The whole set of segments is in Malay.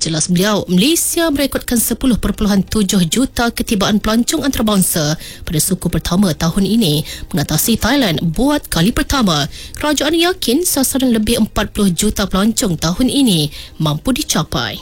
Jelas beliau, Malaysia merekodkan 10.7 juta ketibaan pelancong antarabangsa pada suku pertama tahun ini, mengatasi Thailand buat kali pertama. Kerajaan yakin sasaran lebih 40 juta pelancong tahun ini mampu dicapai.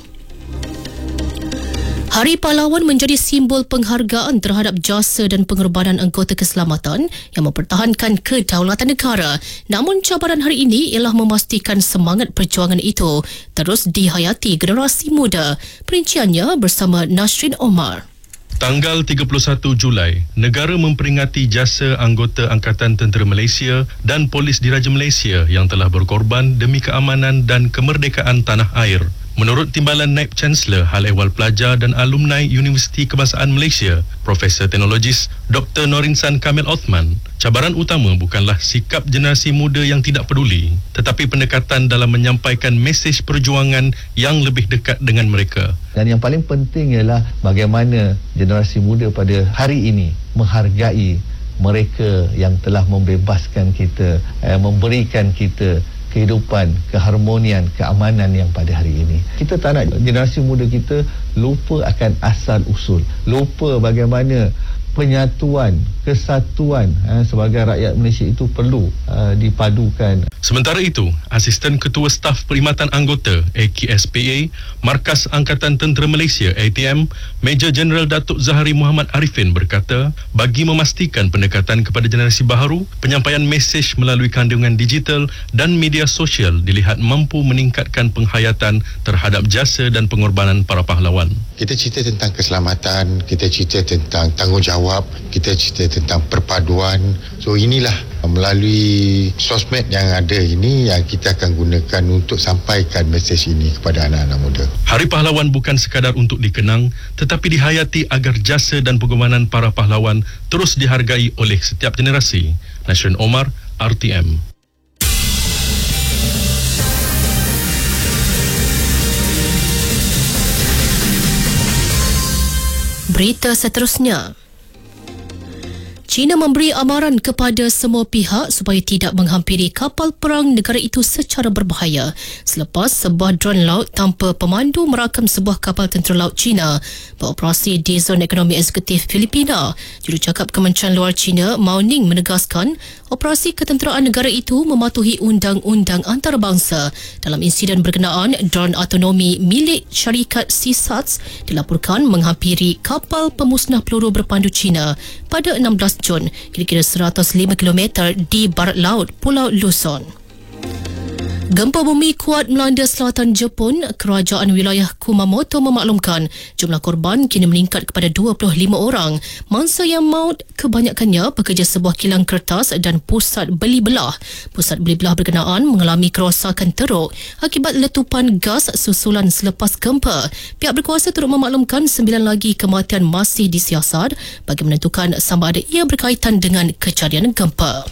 Hari Pahlawan menjadi simbol penghargaan terhadap jasa dan pengorbanan anggota keselamatan yang mempertahankan kedaulatan negara. Namun cabaran hari ini ialah memastikan semangat perjuangan itu terus dihayati generasi muda. Perinciannya bersama Nasrin Omar. Tanggal 31 Julai, negara memperingati jasa anggota Angkatan Tentera Malaysia dan Polis Diraja Malaysia yang telah berkorban demi keamanan dan kemerdekaan tanah air. Menurut Timbalan Naib Chancellor Hal Ehwal Pelajar dan Alumni Universiti Kebangsaan Malaysia, Profesor Teknologis Dr. Norinsan Kamil Othman, cabaran utama bukanlah sikap generasi muda yang tidak peduli, tetapi pendekatan dalam menyampaikan mesej perjuangan yang lebih dekat dengan mereka. Dan yang paling penting ialah bagaimana generasi muda pada hari ini menghargai mereka yang telah membebaskan kita, memberikan kita kehidupan, keharmonian, keamanan yang pada hari ini. Kita tak nak generasi muda kita lupa akan asal usul, lupa bagaimana penyatuan, kesatuan sebagai rakyat Malaysia itu perlu dipadukan. Sementara itu, Asisten Ketua Staf Perkhidmatan Anggota AKSPA, Markas Angkatan Tentera Malaysia ATM, Major Jeneral Datuk Zahari Muhammad Arifin berkata, bagi memastikan pendekatan kepada generasi baharu, penyampaian mesej melalui kandungan digital dan media sosial dilihat mampu meningkatkan penghayatan terhadap jasa dan pengorbanan para pahlawan. Kita cerita tentang keselamatan, kita cerita tentang tanggungjawab, kita cerita tentang perpaduan. So inilah melalui sosmed yang ada ini yang kita akan gunakan untuk sampaikan mesej ini kepada anak-anak muda. Hari Pahlawan bukan sekadar untuk dikenang, tetapi dihayati agar jasa dan pengorbanan para pahlawan terus dihargai oleh setiap generasi. Nasrin Omar, RTM. Berita seterusnya. China memberi amaran kepada semua pihak supaya tidak menghampiri kapal perang negara itu secara berbahaya selepas sebuah drone laut tanpa pemandu merakam sebuah kapal tentera laut China beroperasi di zon ekonomi eksekutif Filipina. Jurucakap Kementerian Luar China, Mao Ning, menegaskan operasi ketenteraan negara itu mematuhi undang-undang antarabangsa. Dalam insiden berkenaan, drone autonomi milik syarikat Seasats dilaporkan menghampiri kapal pemusnah peluru berpandu China pada 16 Jun, kira-kira 105 km di barat laut Pulau Luzon. Gempa bumi kuat melanda selatan Jepun. Kerajaan wilayah Kumamoto memaklumkan jumlah korban kini meningkat kepada 25 orang. Mangsa yang maut kebanyakannya pekerja sebuah kilang kertas dan pusat beli belah. Pusat beli belah berkenaan mengalami kerosakan teruk akibat letupan gas susulan selepas gempa. Pihak berkuasa turut memaklumkan 9 lagi kematian masih disiasat bagi menentukan sama ada ia berkaitan dengan kejadian gempa.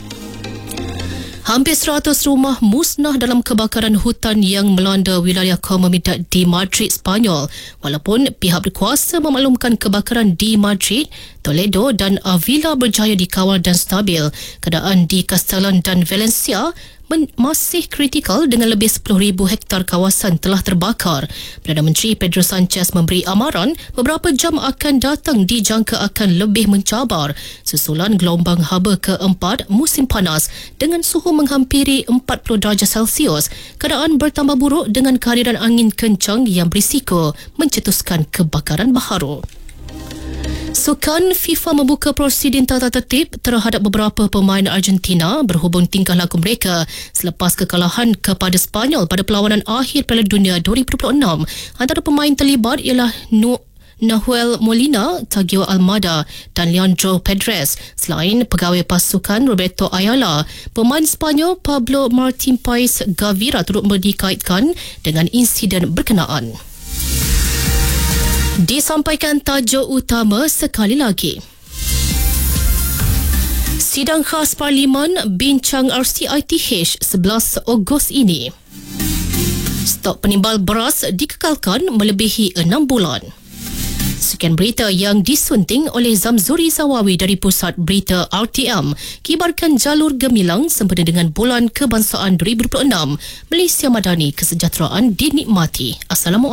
Hampir 100 rumah musnah dalam kebakaran hutan yang melanda wilayah Comunidad di Madrid, Spanyol. Walaupun pihak berkuasa memaklumkan kebakaran di Madrid, Toledo dan Avila berjaya dikawal dan stabil, keadaan di Castellón dan Valencia masih kritikal dengan lebih 10,000 hektar kawasan telah terbakar. Perdana Menteri Pedro Sanchez memberi amaran beberapa jam akan datang dijangka akan lebih mencabar susulan gelombang haba keempat musim panas dengan suhu menghampiri 40 darjah Celsius. Keadaan bertambah buruk dengan kehadiran angin kencang yang berisiko mencetuskan kebakaran baharu. Sukan FIFA membuka prosidien tata tertib terhadap beberapa pemain Argentina berhubung tingkah laku mereka selepas kekalahan kepada Spanyol pada perlawanan akhir Piala Dunia 2026. Antara pemain terlibat ialah Nahuel Molina, Tagio Almada dan Leandro Pedres. Selain pegawai pasukan Roberto Ayala, pemain Sepanyol Pablo Martín Paez Gavira turut dikaitkan dengan insiden berkenaan. Disampaikan tajuk utama sekali lagi. Sidang khas Parlimen bincang RCITH 11 Ogos ini. Stok penimbal beras dikekalkan melebihi 6 bulan. Sekian berita yang disunting oleh Zamzuri Zawawi dari Pusat Berita RTM. Kibarkan jalur gemilang sempena dengan Bulan Kebangsaan 2026. Malaysia Madani, kesejahteraan dinikmati. Assalamualaikum.